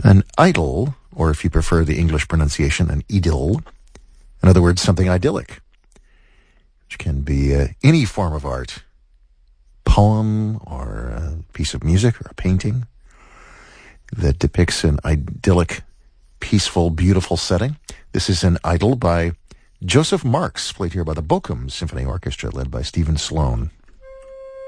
An idyll, or if you prefer the English pronunciation, an idyll, in other words, something idyllic, which can be any form of art, poem or a piece of music or a painting that depicts an idyllic, peaceful, beautiful setting. This is an idyll by Joseph Marx, played here by the Bochum Symphony Orchestra, led by Stephen Sloan.